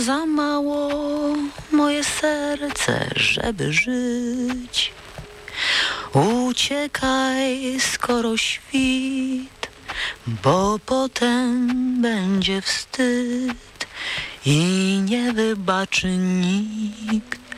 za mało moje serce, żeby żyć. Uciekaj, skoro świt, bo potem będzie wstyd i nie wybaczy nikt.